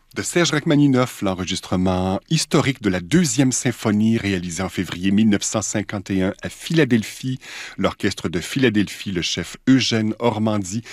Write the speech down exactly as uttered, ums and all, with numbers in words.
De Serge Rachmaninoff, l'enregistrement historique de la deuxième symphonie réalisée en février mille neuf cent cinquante et un à Philadelphie. L'orchestre de Philadelphie, le chef Eugène Ormandy